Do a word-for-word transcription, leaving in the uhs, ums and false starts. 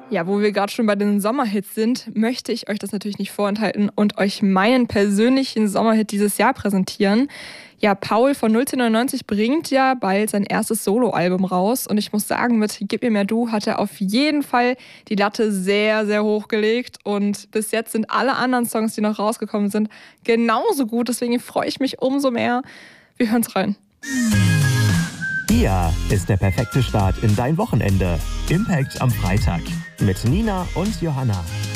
Ja, wo wir gerade schon bei den Sommerhits sind, möchte ich euch das natürlich nicht vorenthalten und euch meinen persönlichen Sommerhit dieses Jahr präsentieren. Ja, Paul von null zehn neunundneunzig bringt ja bald sein erstes Soloalbum raus und ich muss sagen, mit Gib mir mehr du hat er auf jeden Fall die Latte sehr, sehr hoch gelegt und bis jetzt sind alle anderen Songs, die noch rausgekommen sind, genauso gut. Deswegen freue ich mich umso mehr. Wir hören's rein. Hier ist der perfekte Start in dein Wochenende. Impact am Freitag mit Nina und Johanna.